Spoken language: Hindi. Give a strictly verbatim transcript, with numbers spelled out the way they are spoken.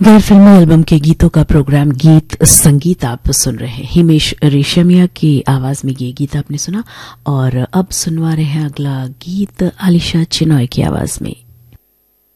गैर फिल्मी एल्बम के गीतों का प्रोग्राम गीत संगीत आप सुन रहे हैं। हिमेश रेशमिया की आवाज में ये गीत आपने सुना और अब सुनवा रहे हैं अगला गीत आलिशा चिनॉय की आवाज में।